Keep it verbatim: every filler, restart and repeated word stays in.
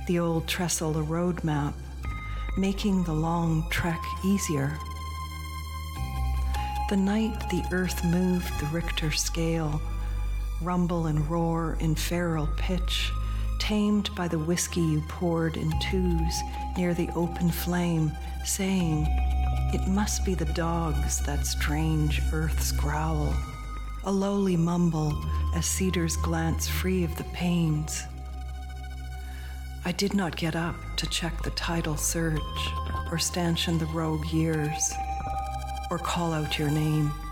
the old trestle a road map, making the long trek easier. The night the earth moved the Richter scale, rumble and roar in feral pitch, tamed by the whiskey you poured in twos near the open flame, saying, it must be the dogs, that strange earth's growl, a lowly mumble as cedars glance free of the pains. I did not get up to check the tidal surge or stanchion the rogue years or call out your name.